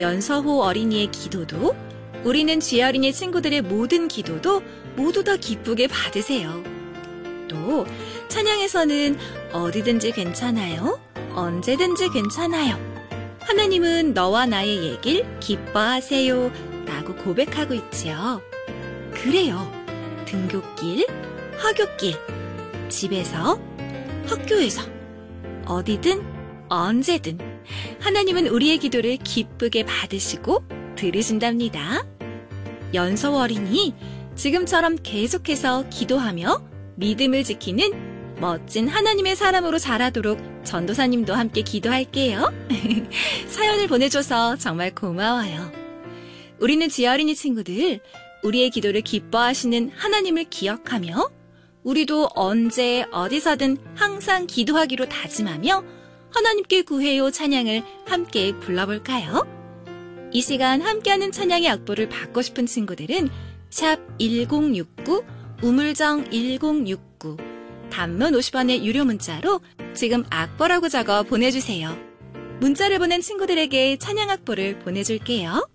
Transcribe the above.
연서호 어린이의 기도도, 우리는 지혜 어린이 친구들의 모든 기도도 모두 다 기쁘게 받으세요. 또 찬양에서는 어디든지 괜찮아요, 언제든지 괜찮아요, 하나님은 너와 나의 얘길 기뻐하세요 라고 고백하고 있지요. 그래요. 등굣길, 하굣길, 집에서, 학교에서, 어디든 언제든 하나님은 우리의 기도를 기쁘게 받으시고 들으신답니다. 연서호 어린이, 지금처럼 계속해서 기도하며 믿음을 지키는 멋진 하나님의 사람으로 자라도록 전도사님도 함께 기도할게요. 사연을 보내줘서 정말 고마워요. 우리는 지혜 어린이 친구들, 우리의 기도를 기뻐하시는 하나님을 기억하며 우리도 언제 어디서든 항상 기도하기로 다짐하며 하나님께 구해요 찬양을 함께 불러볼까요? 이 시간 함께하는 찬양의 악보를 받고 싶은 친구들은 샵 1069, 우물정 1069, 단문 50원의 유료 문자로 지금 악보라고 적어 보내주세요. 문자를 보낸 친구들에게 찬양 악보를 보내줄게요.